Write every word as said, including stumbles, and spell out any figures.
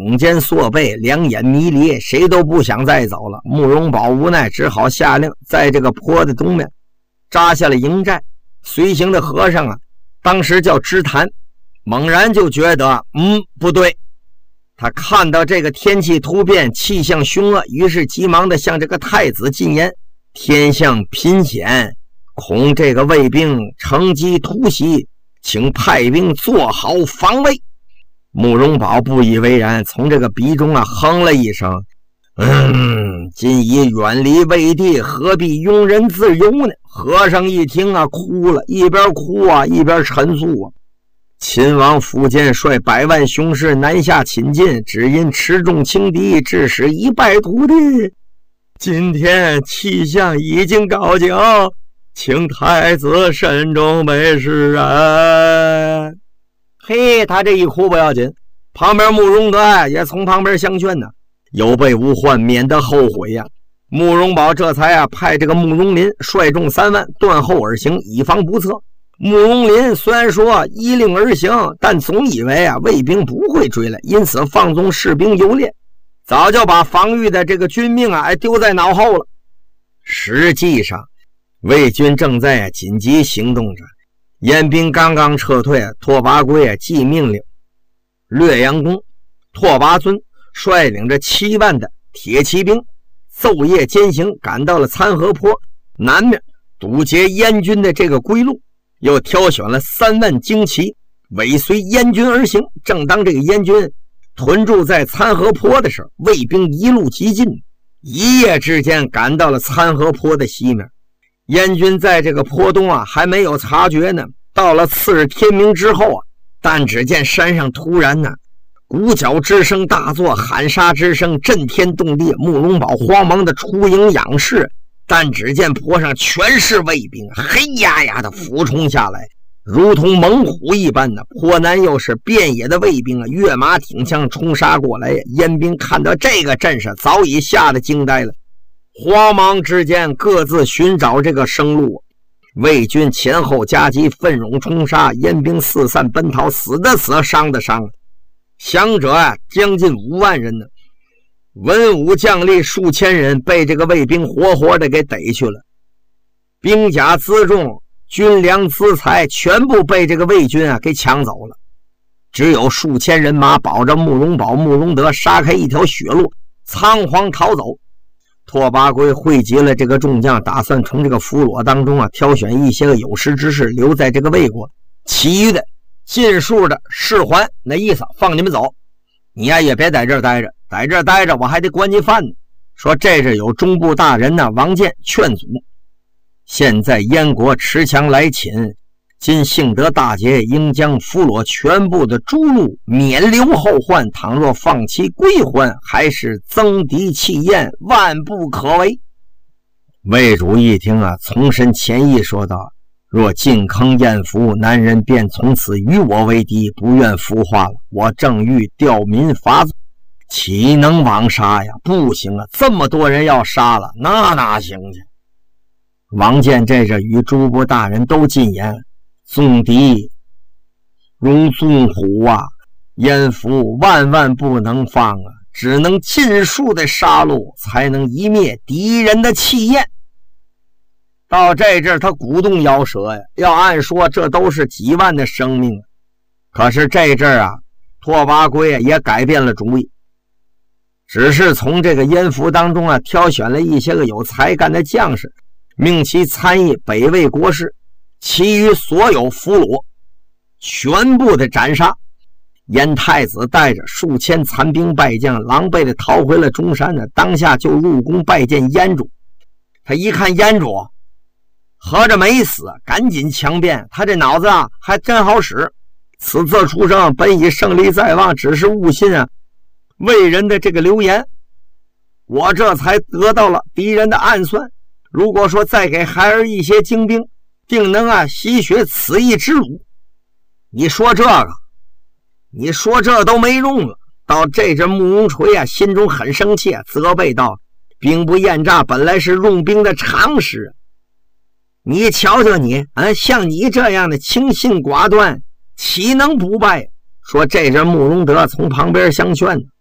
弓箭缩背，两眼迷离，谁都不想再走了。慕容宝无奈只好下令，在这个坡的东面扎下了营寨。随行的和尚啊，当时叫支坛，猛然就觉得嗯不对，他看到这个天气突变，气象凶恶，于是急忙的向这个太子进言：天象频险，恐这个魏兵乘机突袭，请派兵做好防卫。慕容宝不以为然，从这个鼻中啊哼了一声：嗯，今已远离魏地，何必庸人自由呢？和尚一听啊哭了，一边哭啊一边陈述啊：秦王苻坚率百万雄士南下侵进，只因持重轻敌，致使一败涂地。今天气象已经告警，请太子慎重为是啊！嘿，他这一哭不要紧，旁边慕容德也从旁边相劝呢，有备无患，免得后悔呀、啊。慕容宝这才啊派这个慕容林率众三万断后而行，以防不测。慕容林虽然说依令而行，但总以为啊魏兵不会追来，因此放纵士兵游猎，早就把防御的这个军命啊丢在脑后了。实际上魏军正在紧急行动着，燕兵刚刚撤退，拓跋圭既命令略阳公拓跋尊率领着七万的铁骑兵昼夜兼行，赶到了参河坡南面，堵截燕军的这个归路，又挑选了三万精骑尾随燕军而行。正当这个燕军屯驻在参河坡的时候，魏兵一路急进，一夜之间赶到了参河坡的西面。燕军在这个坡东啊还没有察觉呢，到了次日天明之后啊，但只见山上突然呢鼓角之声大作，喊杀之声震天动地。慕容宝慌忙的出营仰视，但只见坡上全是魏兵，黑压压的俯冲下来，如同猛虎一般的。坡南又是遍野的魏兵啊，跃马挺枪冲杀过来。燕兵看到这个阵势，早已吓得惊呆了，慌忙之间各自寻找这个生路。魏军前后夹击，奋勇冲杀，燕兵四散奔逃，死的死，伤的伤，降者啊将近五万人呢。文武将吏数千人被这个魏兵活活的给逮去了，兵甲辎重、军粮资财全部被这个魏军啊给抢走了。只有数千人马保着慕容宝、慕容德杀开一条血路，仓皇逃走。拓跋圭汇集了这个众将，打算从这个俘虏当中啊挑选一些个有识之士留在这个魏国，其余的尽数的释还，那意思放你们走，你呀也别在这儿待着，在这儿待着我还得管你饭呢。说这是有中部大人呢王建劝阻，现在燕国持强来侵，今幸得大捷，应将俘虏全部的诸路，免留后患。倘若放其归还，还是增敌弃燕，万不可为。魏主一听啊，从身前意说道：若进坑燕服，男人便从此与我为敌，不愿孵化了。我正欲吊民伐罪，岂能枉杀呀？不行啊，这么多人要杀了，那哪行去？王建这是与诸部大人都进言，纵敌如纵虎啊，燕服万万不能放啊，只能尽数的杀戮，才能一灭敌人的气焰。到这阵他鼓动摇舌呀，要按说这都是几万的生命，可是这阵啊，拓跋圭也改变了主意，只是从这个燕服当中啊挑选了一些个有才干的将士，命其参议北魏国事，其余所有俘虏全部的斩杀。燕太子带着数千残兵败将狼狈的逃回了中山呢，当下就入宫拜见燕主。他一看燕主合着没死，赶紧强辩，他这脑子啊还真好使。此次出生本已胜利在望，只是误信啊魏人的这个流言，我这才得到了敌人的暗算。如果说再给孩儿一些精兵，定能啊吸血此役之辱。你说这个你说这都没用了。到这阵慕容垂啊心中很生气，责备道：兵不厌诈本来是用兵的常识，你瞧瞧你啊，像你这样的轻信寡断，岂能不败？说这阵慕容德从旁边相劝，